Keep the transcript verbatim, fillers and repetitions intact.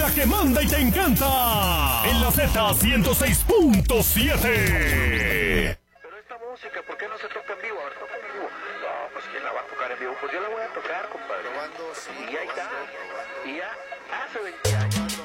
la que manda y te encanta. En la Z ciento seis punto siete. Pero esta música, ¿por qué no se toca en vivo? A ver, toca en vivo. No, pues ¿quién la va a tocar en vivo? Pues yo la voy a tocar, compadre. Probando, sí, Y ahí está. probando, probando. Y ya hace veinte años.